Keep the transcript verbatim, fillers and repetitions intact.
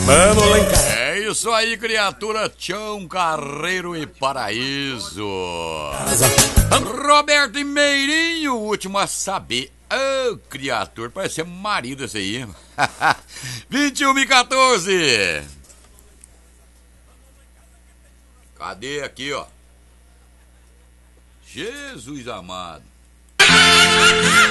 Vamos lá em casa. É isso aí, criatura. Tchão Carreiro e Paraíso. Roberto e Meirinho, o último a saber. Ô, oh, criatura, parece ser marido esse aí. vinte e um e quatorze. Cadê aqui, ó? Jesus amado.